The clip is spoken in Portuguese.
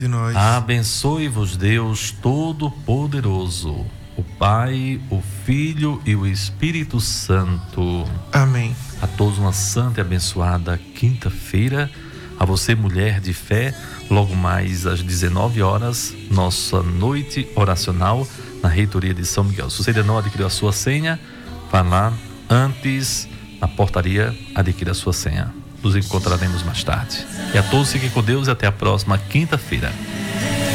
de nós. Abençoe-vos Deus Todo-Poderoso, o Pai, o Filho e o Espírito Santo. Amém. A todos uma santa e abençoada quinta-feira. A você, mulher de fé, logo mais às 19 horas, nossa noite oracional na Reitoria de São Miguel. Se você ainda não adquiriu a sua senha, vá lá antes, na portaria, adquira a sua senha. Nos encontraremos mais tarde. E a todos fiquem com Deus e até a próxima quinta-feira.